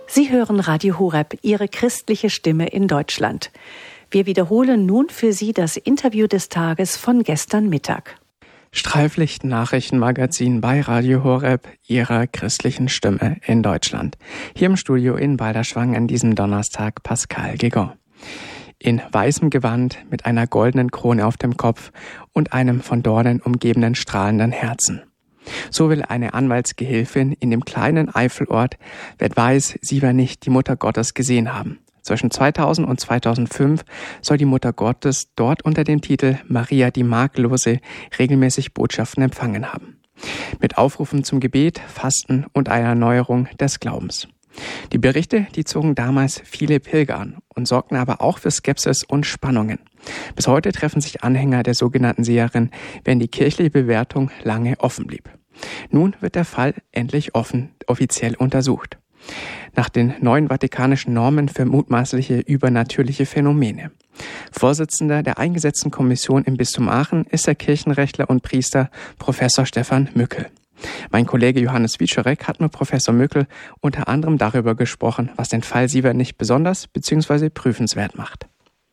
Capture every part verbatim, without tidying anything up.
Sie hören Radio Horeb, Ihre christliche Stimme in Deutschland. Wir wiederholen nun für Sie das Interview des Tages von gestern Mittag. Streiflicht Nachrichtenmagazin bei Radio Horeb, Ihrer christlichen Stimme in Deutschland. Hier im Studio in Balderschwang an diesem Donnerstag Pascal Guégan. In weißem Gewand mit einer goldenen Krone auf dem Kopf und einem von Dornen umgebenen strahlenden Herzen. So will eine Anwaltsgehilfin in dem kleinen Eifelort, wer weiß, sie wird nicht die Mutter Gottes gesehen haben. Zwischen zweitausend und zweitausendfünf soll die Mutter Gottes dort unter dem Titel Maria die Makellose regelmäßig Botschaften empfangen haben. Mit Aufrufen zum Gebet, Fasten und einer Erneuerung des Glaubens. Die Berichte, die zogen damals viele Pilger an und sorgten aber auch für Skepsis und Spannungen. Bis heute treffen sich Anhänger der sogenannten Seherin, während die kirchliche Bewertung lange offen blieb. Nun wird der Fall endlich offen, offiziell untersucht. Nach den neuen vatikanischen Normen für mutmaßliche übernatürliche Phänomene. Vorsitzender der eingesetzten Kommission im Bistum Aachen ist der Kirchenrechtler und Priester Professor Stefan Mückel. Mein Kollege Johannes Wieczorek hat mit Professor Mückel unter anderem darüber gesprochen, was den Fall Sievernich besonders bzw. prüfenswert macht.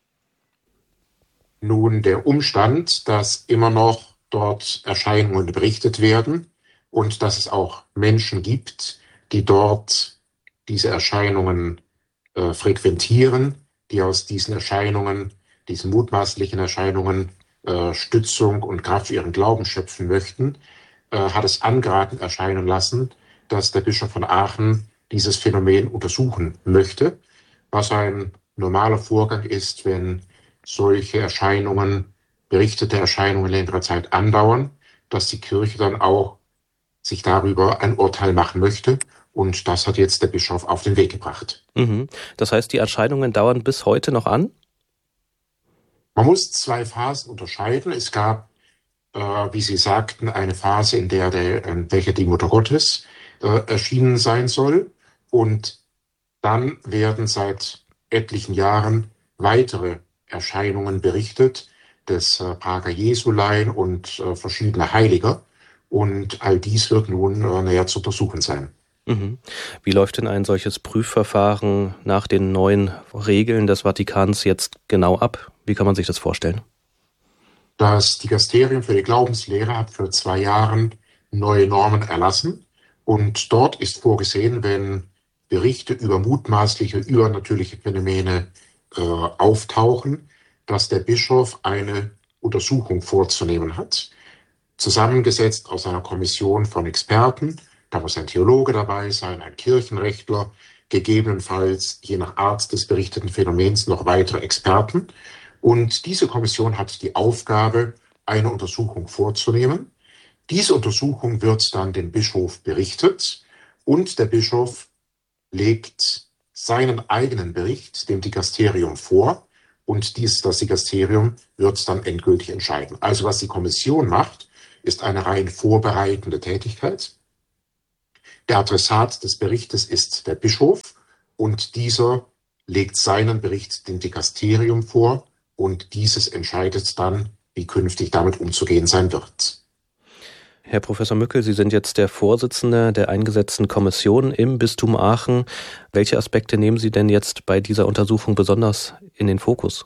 Nun, der Umstand, dass immer noch dort Erscheinungen berichtet werden und dass es auch Menschen gibt, die dort diese Erscheinungen äh, frequentieren, die aus diesen Erscheinungen, diesen mutmaßlichen Erscheinungen äh, Stützung und Kraft für ihren Glauben schöpfen möchten, äh, hat es angeraten erscheinen lassen, dass der Bischof von Aachen dieses Phänomen untersuchen möchte, was ein normaler Vorgang ist, wenn solche Erscheinungen, berichtete Erscheinungen längere Zeit andauern, dass die Kirche dann auch sich darüber ein Urteil machen möchte. Und das hat jetzt der Bischof auf den Weg gebracht. Mhm. Das heißt, die Erscheinungen dauern bis heute noch an? Man muss zwei Phasen unterscheiden. Es gab, äh, wie Sie sagten, eine Phase, in der der, in welcher die Mutter Gottes äh, erschienen sein soll. Und dann werden seit etlichen Jahren weitere Erscheinungen berichtet, des äh, Prager Jesulein und äh, verschiedener Heiliger. Und all dies wird nun äh, näher zu untersuchen sein. Mhm. Wie läuft denn ein solches Prüfverfahren nach den neuen Regeln des Vatikans jetzt genau ab? Wie kann man sich das vorstellen? Das Dikasterium für die Glaubenslehre hat vor zwei Jahren neue Normen erlassen. Und dort ist vorgesehen, wenn Berichte über mutmaßliche übernatürliche Phänomene äh, auftauchen, dass der Bischof eine Untersuchung vorzunehmen hat, zusammengesetzt aus einer Kommission von Experten. Da muss ein Theologe dabei sein, ein Kirchenrechtler, gegebenenfalls je nach Art des berichteten Phänomens noch weitere Experten. Und diese Kommission hat die Aufgabe, eine Untersuchung vorzunehmen. Diese Untersuchung wird dann dem Bischof berichtet und der Bischof legt seinen eigenen Bericht dem Dikasterium vor und dies, das Dikasterium wird dann endgültig entscheiden. Also was die Kommission macht, ist eine rein vorbereitende Tätigkeit. Der Adressat des Berichtes ist der Bischof und dieser legt seinen Bericht dem Dikasterium vor und dieses entscheidet dann, wie künftig damit umzugehen sein wird. Herr Professor Mückel, Sie sind jetzt der Vorsitzende der eingesetzten Kommission im Bistum Aachen. Welche Aspekte nehmen Sie denn jetzt bei dieser Untersuchung besonders in den Fokus?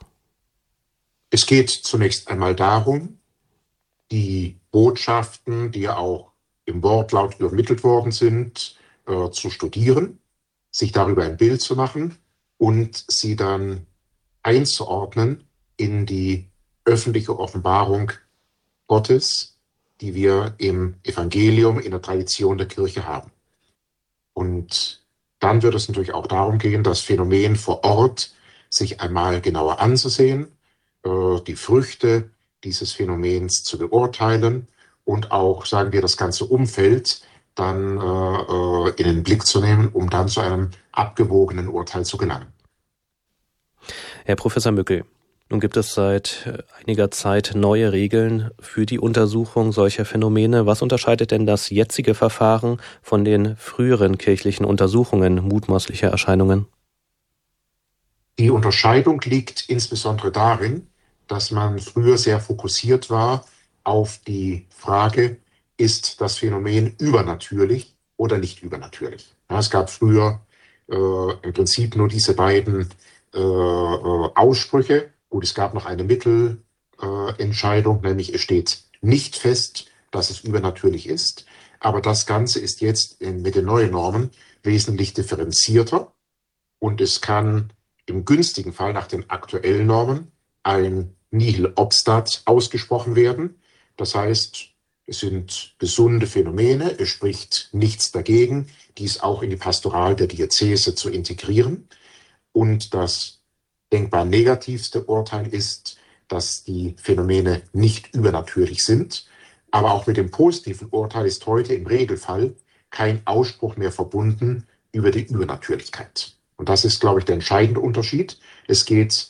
Es geht zunächst einmal darum, die Botschaften, die auch im Wortlaut übermittelt worden sind, äh, zu studieren, sich darüber ein Bild zu machen und sie dann einzuordnen in die öffentliche Offenbarung Gottes, die wir im Evangelium, in der Tradition der Kirche haben. Und dann wird es natürlich auch darum gehen, das Phänomen vor Ort sich einmal genauer anzusehen, äh, die Früchte dieses Phänomens zu beurteilen und auch, sagen wir, das ganze Umfeld dann äh, in den Blick zu nehmen, um dann zu einem abgewogenen Urteil zu gelangen. Herr Professor Mückel, nun gibt es seit einiger Zeit neue Regeln für die Untersuchung solcher Phänomene. Was unterscheidet denn das jetzige Verfahren von den früheren kirchlichen Untersuchungen mutmaßlicher Erscheinungen? Die Unterscheidung liegt insbesondere darin, dass man früher sehr fokussiert war auf die Frage, ist das Phänomen übernatürlich oder nicht übernatürlich. Ja, es gab früher äh, im Prinzip nur diese beiden äh, äh, Aussprüche. Gut, es gab noch eine Mittelentscheidung, äh, nämlich es steht nicht fest, dass es übernatürlich ist. Aber das Ganze ist jetzt in, mit den neuen Normen wesentlich differenzierter. Und es kann im günstigen Fall nach den aktuellen Normen ein Nihil obstat ausgesprochen werden. Das heißt, es sind gesunde Phänomene, es spricht nichts dagegen, dies auch in die Pastoral der Diözese zu integrieren. Und das denkbar negativste Urteil ist, dass die Phänomene nicht übernatürlich sind. Aber auch mit dem positiven Urteil ist heute im Regelfall kein Ausspruch mehr verbunden über die Übernatürlichkeit. Und das ist, glaube ich, der entscheidende Unterschied. Es geht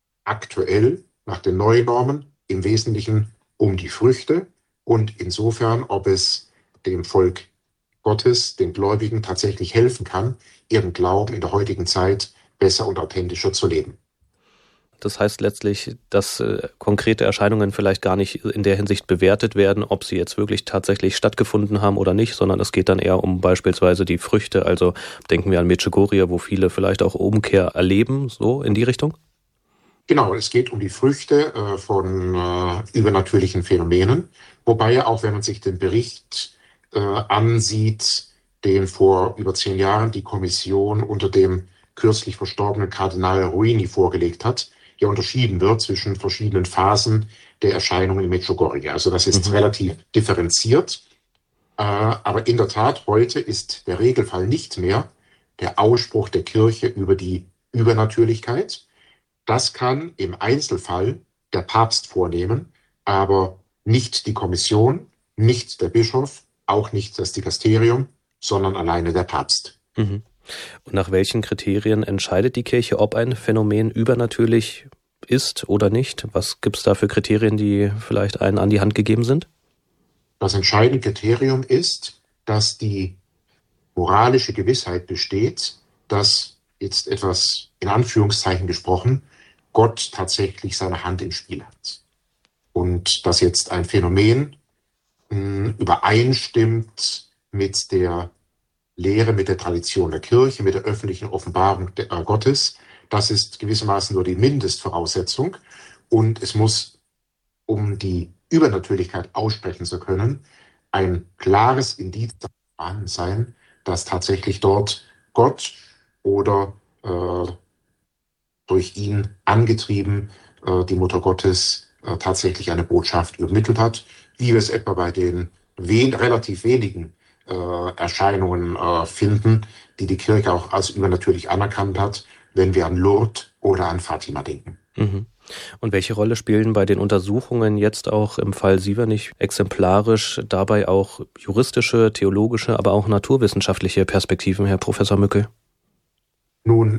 aktuell nach den neuen Normen im Wesentlichen um die Früchte und insofern, ob es dem Volk Gottes, den Gläubigen, tatsächlich helfen kann, ihren Glauben in der heutigen Zeit besser und authentischer zu leben. Das heißt letztlich, dass äh, konkrete Erscheinungen vielleicht gar nicht in der Hinsicht bewertet werden, ob sie jetzt wirklich tatsächlich stattgefunden haben oder nicht, sondern es geht dann eher um beispielsweise die Früchte. Also denken wir an Medjugorje, wo viele vielleicht auch Umkehr erleben, so in die Richtung? Genau, es geht um die Früchte äh, von äh, übernatürlichen Phänomenen, wobei ja auch, wenn man sich den Bericht äh, ansieht, den vor über zehn Jahren die Kommission unter dem kürzlich verstorbenen Kardinal Ruini vorgelegt hat, hier unterschieden wird zwischen verschiedenen Phasen der Erscheinungen in Medjugorje. Also das ist mhm. relativ differenziert. Äh, aber in der Tat, heute ist der Regelfall nicht mehr der Ausspruch der Kirche über die Übernatürlichkeit. Das kann im Einzelfall der Papst vornehmen, aber nicht die Kommission, nicht der Bischof, auch nicht das Dikasterium, sondern alleine der Papst. Mhm. Und nach welchen Kriterien entscheidet die Kirche, ob ein Phänomen übernatürlich ist oder nicht? Was gibt es da für Kriterien, die vielleicht einen an die Hand gegeben sind? Das entscheidende Kriterium ist, dass die moralische Gewissheit besteht, dass jetzt etwas in Anführungszeichen gesprochen, Gott tatsächlich seine Hand im Spiel hat. Und dass jetzt ein Phänomen mh, übereinstimmt mit der Lehre, mit der Tradition der Kirche, mit der öffentlichen Offenbarung der, äh, Gottes. Das ist gewissermaßen nur die Mindestvoraussetzung. Und es muss, um die Übernatürlichkeit aussprechen zu können, ein klares Indiz vorhanden sein, dass tatsächlich dort Gott oder äh, durch ihn angetrieben äh, die Mutter Gottes äh, tatsächlich eine Botschaft übermittelt hat, wie wir es etwa bei den wen, relativ wenigen Äh, Erscheinungen äh, finden, die die Kirche auch als übernatürlich anerkannt hat, wenn wir an Lourdes oder an Fatima denken. Mhm. Und welche Rolle spielen bei den Untersuchungen jetzt auch im Fall Sievernich exemplarisch dabei auch juristische, theologische, aber auch naturwissenschaftliche Perspektiven, Herr Professor Mückel? Nun,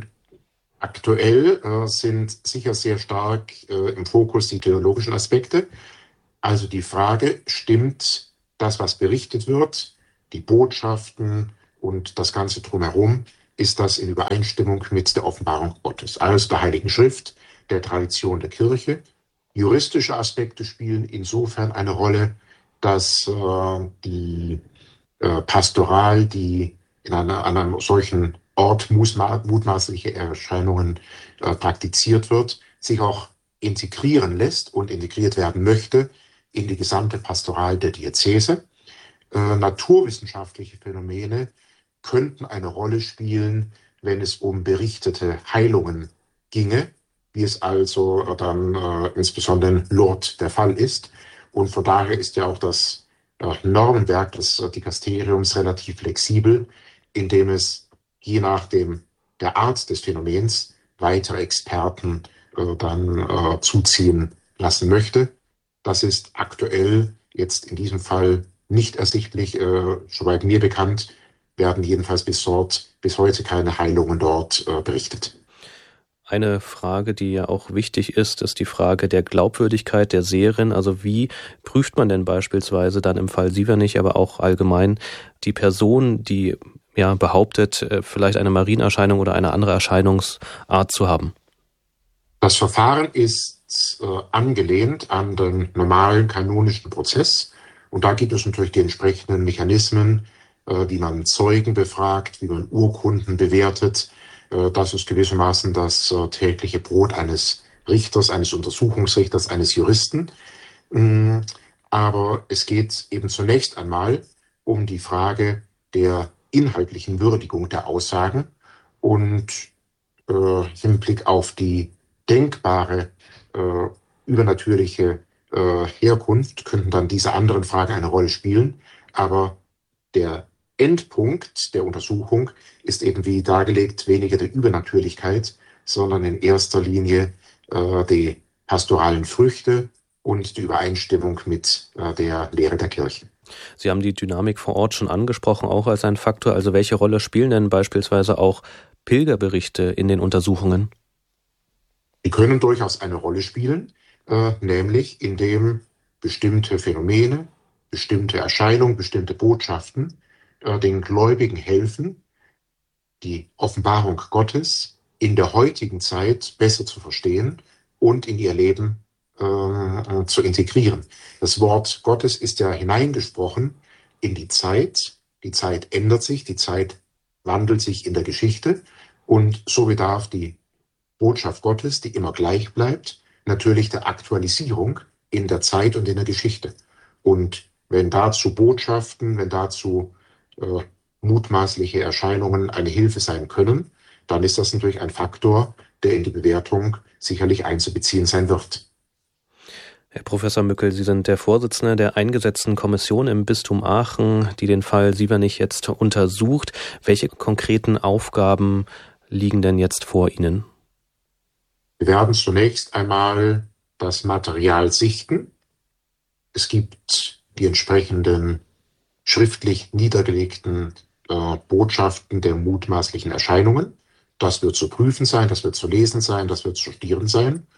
aktuell äh, sind sicher sehr stark äh, im Fokus die theologischen Aspekte. Also die Frage, stimmt das, was berichtet wird, die Botschaften und das Ganze drumherum, ist das in Übereinstimmung mit der Offenbarung Gottes, also der Heiligen Schrift, der Tradition der Kirche. Juristische Aspekte spielen insofern eine Rolle, dass äh, die äh, Pastoral, die in einer, an einem solchen Ort mutmaßliche Erscheinungen äh, praktiziert wird, sich auch integrieren lässt und integriert werden möchte in die gesamte Pastoral der Diözese. Äh, naturwissenschaftliche Phänomene könnten eine Rolle spielen, wenn es um berichtete Heilungen ginge, wie es also dann äh, insbesondere in Lourdes der Fall ist. Und von daher ist ja auch das äh, Normenwerk des äh, Dikasteriums relativ flexibel, indem es je nach dem, der Art des Phänomens weitere Experten äh, dann äh, zuziehen lassen möchte. Das ist aktuell jetzt in diesem Fall nicht ersichtlich, äh, soweit mir bekannt, werden jedenfalls bis dort, bis heute keine Heilungen dort äh, berichtet. Eine Frage, die ja auch wichtig ist, ist die Frage der Glaubwürdigkeit der Seherin. Also wie prüft man denn beispielsweise dann im Fall Sievernich, aber auch allgemein die Person, die ja behauptet, vielleicht eine Marienerscheinung oder eine andere Erscheinungsart zu haben? Das Verfahren ist äh, angelehnt an den normalen kanonischen Prozess. Und da gibt es natürlich die entsprechenden Mechanismen, wie man Zeugen befragt, wie man Urkunden bewertet. Das ist gewissermaßen das tägliche Brot eines Richters, eines Untersuchungsrichters, eines Juristen. Aber es geht eben zunächst einmal um die Frage der inhaltlichen Würdigung der Aussagen und äh, im Blick auf die denkbare äh, übernatürliche äh, Herkunft könnten dann diese anderen Fragen eine Rolle spielen. Aber der Endpunkt der Untersuchung ist eben wie dargelegt weniger der Übernatürlichkeit, sondern in erster Linie äh, die pastoralen Früchte und die Übereinstimmung mit äh, der Lehre der Kirche. Sie haben die Dynamik vor Ort schon angesprochen, auch als ein Faktor. Also welche Rolle spielen denn beispielsweise auch Pilgerberichte in den Untersuchungen? Die können durchaus eine Rolle spielen, äh, nämlich indem bestimmte Phänomene, bestimmte Erscheinungen, bestimmte Botschaften äh, den Gläubigen helfen, die Offenbarung Gottes in der heutigen Zeit besser zu verstehen und in ihr Leben äh, zu integrieren. Das Wort Gottes ist ja hineingesprochen in die Zeit. Die Zeit ändert sich, die Zeit wandelt sich in der Geschichte und so bedarf die Botschaft Gottes, die immer gleich bleibt, natürlich der Aktualisierung in der Zeit und in der Geschichte. Und wenn dazu Botschaften, wenn dazu äh, mutmaßliche Erscheinungen eine Hilfe sein können, dann ist das natürlich ein Faktor, der in die Bewertung sicherlich einzubeziehen sein wird. Herr Professor Mückel, Sie sind der Vorsitzende der eingesetzten Kommission im Bistum Aachen, die den Fall Sievernich jetzt untersucht. Welche konkreten Aufgaben liegen denn jetzt vor Ihnen? Wir werden zunächst einmal das Material sichten. Es gibt die entsprechenden schriftlich niedergelegten äh, Botschaften der mutmaßlichen Erscheinungen. Das wird zu prüfen sein, das wird zu lesen sein, das wird zu studieren sein.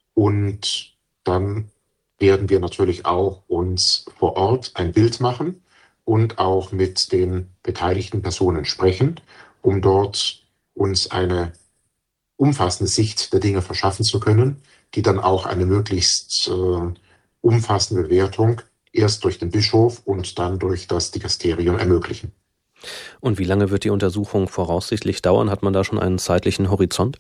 Und dann werden wir natürlich auch uns vor Ort ein Bild machen und auch mit den beteiligten Personen sprechen, um dort uns eine umfassende Sicht der Dinge verschaffen zu können, die dann auch eine möglichst äh, umfassende Bewertung erst durch den Bischof und dann durch das Dikasterium ermöglichen. Und wie lange wird die Untersuchung voraussichtlich dauern? Hat man da schon einen zeitlichen Horizont?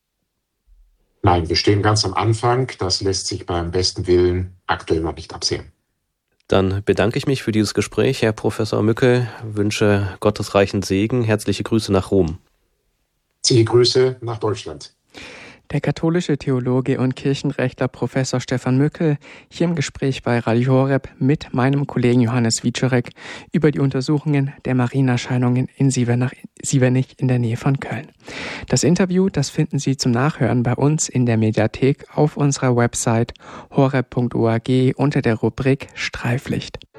Nein, wir stehen ganz am Anfang. Das lässt sich beim besten Willen aktuell noch nicht absehen. Dann bedanke ich mich für dieses Gespräch, Herr Professor Mückel, wünsche gottesreichen Segen. Herzliche Grüße nach Rom. Herzliche Grüße nach Deutschland. Der katholische Theologe und Kirchenrechtler Professor Stefan Mückel hier im Gespräch bei Radio Horeb mit meinem Kollegen Johannes Wieczorek über die Untersuchungen der Marienerscheinungen in Sievernich in der Nähe von Köln. Das Interview, das finden Sie zum Nachhören bei uns in der Mediathek auf unserer Website horeb punkt org unter der Rubrik Streiflicht.